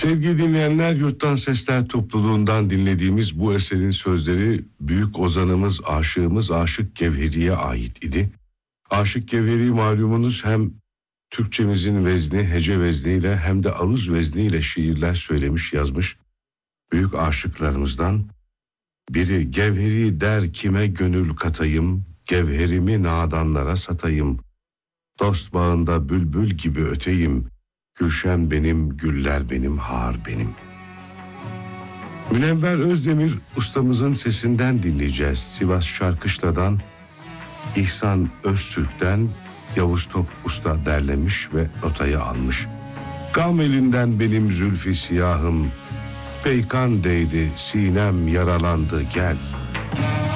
Sevgili dinleyenler, Yurttan Sesler topluluğundan dinlediğimiz bu eserin sözleri büyük ozanımız, aşığımız Aşık Gevheri'ye ait idi. Aşık Gevheri malumunuz hem Türkçemizin vezni, hece vezniyle hem de aruz vezniyle şiirler söylemiş, yazmış. Büyük aşıklarımızdan biri. Gevheri der kime gönül katayım, gevherimi nadanlara satayım. Dost bağında bülbül gibi öteyim, gülşen benim, güller benim, har benim. Münevver Özdemir ustamızın sesinden dinleyeceğiz. Sivas Şarkışla'dan, İhsan Öztürk'ten Yavuz Top Usta derlemiş ve notayı almış. Gam elinden benim zülfü siyahım, peykan değdi, sinem yaralandı, gel.